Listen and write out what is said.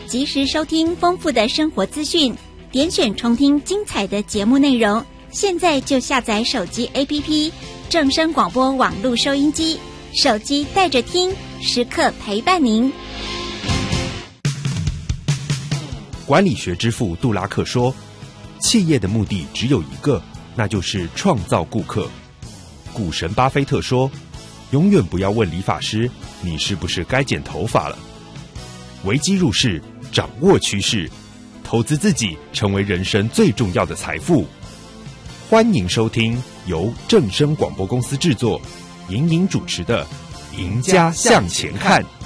及时收听丰富的生活资讯，点选重听精彩的节目内容。现在就下载手机 APP 正声广播网络收音机，手机带着听，时刻陪伴您。 管理学之父杜拉克说，企业的目的只有一个，那就是创造顾客。股神巴菲特说，永远不要问理发师你是不是该剪头发了。危机入市，掌握趋势，投资自己成为人生最重要的财富。欢迎收听由正声广播公司制作，莹莹主持的《赢家向前看》。